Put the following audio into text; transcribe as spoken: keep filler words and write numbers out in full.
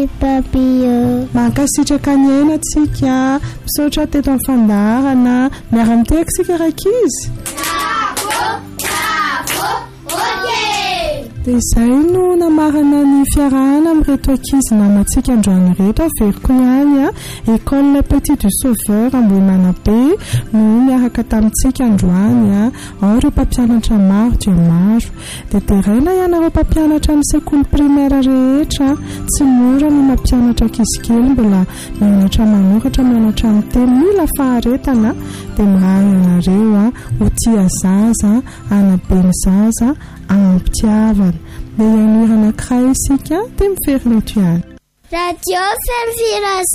Papillon. Mankasitraka ny aina tsika misaotra teto amin'ny fandarana miara miteka sika rakizy. Dia izay no namarana ny fiarahana amin'ireto ankizy namantsika androany rehetra veriko ihany a École Petit du Sauveur Ambohimanabe no miaraka tamintsika androany a ao ireo mpampianatra maro dia maro dia teraina ianareo mpampianatra amin'ny sekoly primaire rehetra tsy mora no mampianatra ankizy kely mbola mianatra manoratra mianatra amin'ny teny mila faharetana dia mirahana anareo a ho tia zaza anabeny zaza ampitiavana dia ianirana anankiray isika dia miferina eto ihany. Radio Femvira